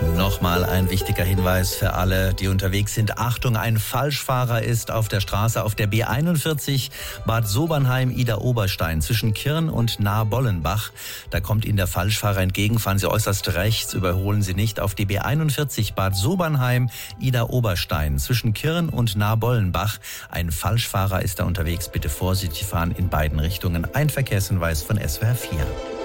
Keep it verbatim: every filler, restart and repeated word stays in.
Nochmal ein wichtiger Hinweis für alle, die unterwegs sind. Achtung, ein Falschfahrer ist auf der Straße auf der B einundvierzig Bad Sobernheim-Ida-Oberstein zwischen Kirn und Nahe-Bollenbach. Da kommt Ihnen der Falschfahrer entgegen. Fahren Sie äußerst rechts, überholen Sie nicht auf die B einundvierzig Bad Sobernheim-Ida-Oberstein zwischen Kirn und Nahe-Bollenbach. Ein Falschfahrer ist da unterwegs. Bitte vorsichtig fahren in beiden Richtungen. Ein Verkehrshinweis von S W R vier.